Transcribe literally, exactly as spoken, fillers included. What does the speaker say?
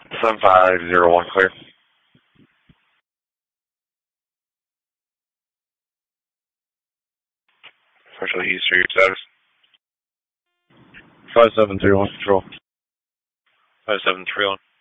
seven five zero one clear. Partial east, your status. five seven three one control. five seven three one.